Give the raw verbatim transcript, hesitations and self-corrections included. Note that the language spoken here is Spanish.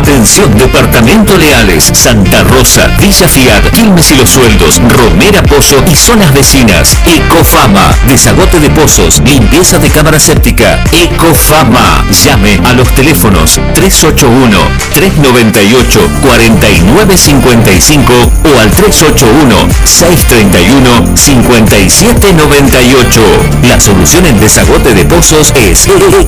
Atención, Departamento Leales, Santa Rosa, Villa Fiat, Quilmes y Los Sueldos, Romera Pozo y zonas vecinas. Ecofama, desagote de pozos, limpieza de cámara séptica. Ecofama. Llame a los teléfonos tres ocho uno, tres nueve ocho, cuatro nueve cinco cinco o al tres ocho uno, seis tres uno, cinco siete nueve ocho. La solución en desagote de pozos es